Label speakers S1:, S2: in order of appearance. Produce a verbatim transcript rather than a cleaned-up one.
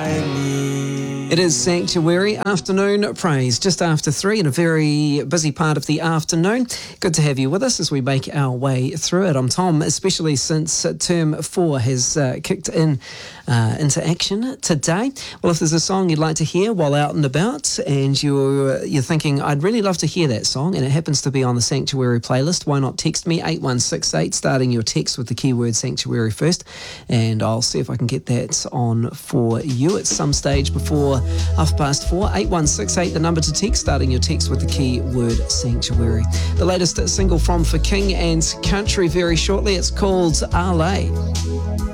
S1: It is Sanctuary Afternoon Praise, just after three in a very busy part of the afternoon. Good to have you with us as we make our way through it. I'm Tom, especially since uh, term four has uh, kicked in uh, into action today. Well, if there's a song you'd like to hear while out and about and you're, you're thinking, I'd really love to hear that song, and it happens to be on the Sanctuary playlist, why not text me eight one six eight, starting your text with the keyword Sanctuary first, and I'll see if I can get that on for you at some stage before half past four. Eight one six eight, the number to text, starting your text with the key word Sanctuary. The latest single from For King and Country very shortly. It's called Ale.